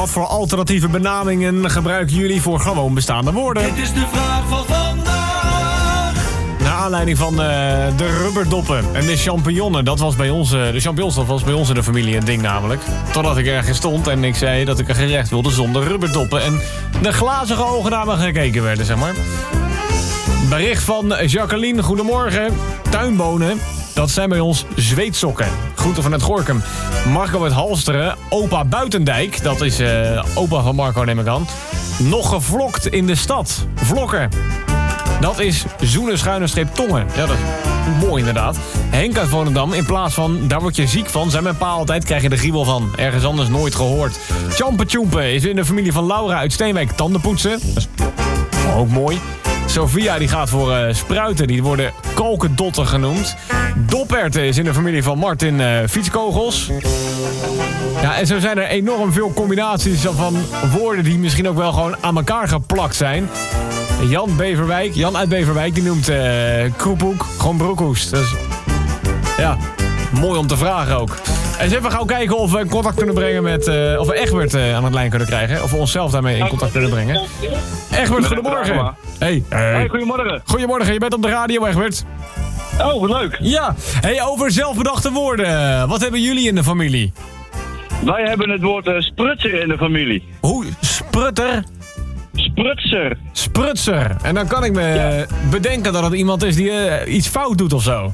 Wat voor alternatieve benamingen gebruiken jullie voor gewoon bestaande woorden? Dit is de vraag van vandaag. Naar aanleiding van de rubberdoppen en de champignonnen. Dat was bij ons, de champignons, dat was bij ons in de familie een ding namelijk. Totdat ik ergens stond en ik zei dat ik een gerecht wilde zonder rubberdoppen. En de glazige ogen naar me gekeken werden, zeg maar. Bericht van Jacqueline, goedemorgen. Tuinbonen, dat zijn bij ons zweetsokken. Groeten vanuit Gorinchem. Marco uit Halsteren, opa Buitendijk. Dat is opa van Marco, neem ik aan. Nog gevlokt in de stad. Vlokken. Dat is zoenen schuine streep tongen. Ja, dat is mooi inderdaad. Henk uit Volendam, in plaats van daar word je ziek van, zei mijn pa altijd, krijg je de griebel van. Ergens anders nooit gehoord. Tjampe Tjoempe is in de familie van Laura uit Steenwijk tandenpoetsen. Dat is ook mooi. Sophia die gaat voor spruiten, die worden kokendotten genoemd. Doperten is in de familie van Martin fietskogels. Ja, en zo zijn er enorm veel combinaties van woorden die misschien ook wel gewoon aan elkaar geplakt zijn. Jan uit Beverwijk, die noemt kroephoek gewoon broekhoest. Dus ja, mooi om te vragen ook. En eens even gaan kijken of we in contact kunnen brengen met... of we Egbert aan het lijn kunnen krijgen. Of we onszelf daarmee in contact kunnen brengen. Egbert, goedemorgen. Hey, goedemorgen. Goedemorgen, je bent op de radio, Egbert. Oh, wat leuk. Ja, hey, over zelfbedachte woorden. Wat hebben jullie in de familie? Wij hebben het woord sprutser in de familie. Hoe? Sprutter? Sprutser. Sprutser. En dan kan ik me bedenken dat het iemand is die iets fout doet of zo.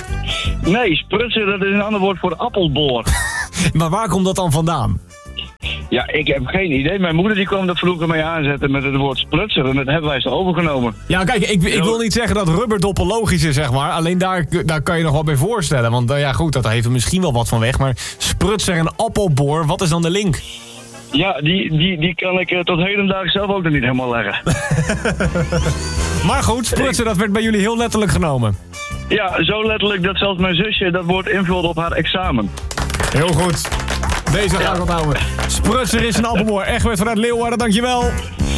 Nee, sprutser, dat is een ander woord voor appelboor. Maar waar komt dat dan vandaan? Ja, ik heb geen idee. Mijn moeder die kwam dat vroeger mee aanzetten met het woord sprutser. En dat hebben wij zo overgenomen. Ja, kijk, ik wil niet zeggen dat rubberdoppen logisch is, zeg maar. Alleen daar kan je nog wat bij voorstellen. Want ja, goed, dat heeft er misschien wel wat van weg. Maar sprutser en appelboor, wat is dan de link? Ja, die kan ik tot hedendaag zelf ook nog niet helemaal leggen. Maar goed, sprutser, dat werd bij jullie heel letterlijk genomen. Ja, zo letterlijk dat zelfs mijn zusje dat woord invulde op haar examen. Heel goed. Deze ga ik onthouden. Sprutser is een appelboor. Egbert vanuit Leeuwarden, dankjewel.